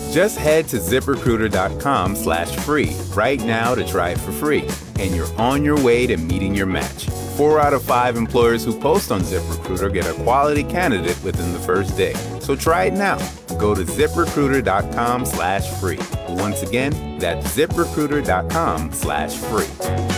Just head to ZipRecruiter.com/free right now to try it for free, and you're on your way to meeting your match. 4 out of 5 employers who post on ZipRecruiter get a quality candidate within the first day. So try it now. Go to ZipRecruiter.com/free. Once again, that's ZipRecruiter.com/free.